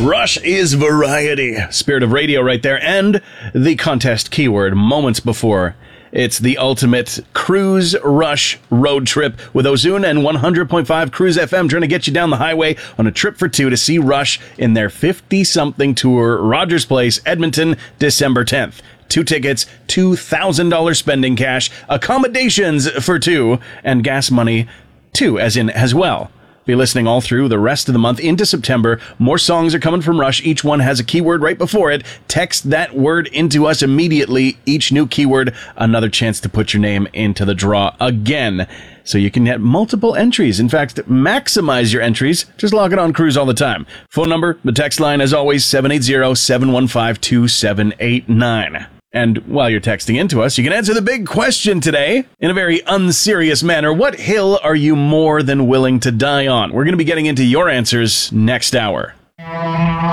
Rush is variety. Spirit of radio right there. And the contest keyword moments before. It's the ultimate cruise rush road trip with Ozuna and 100.5 Cruise FM trying to get you down the highway on a trip for two to see Rush in their 50-something tour, Rogers Place, Edmonton, December 10th. 2 tickets, $2,000 spending cash, accommodations for 2, and gas money too, as in as well. Be listening all through the rest of the month into September. More songs are coming from Rush. Each one has a keyword right before it. Text that word into us immediately. Each new keyword, another chance to put your name into the draw again. So you can get multiple entries. In fact, maximize your entries. Just log it on Cruise all the time. Phone number, the text line, as always, 780-715-2789. And while you're texting into us, you can answer the big question today in a very unserious manner. What hill are you more than willing to die on? We're going to be getting into your answers next hour.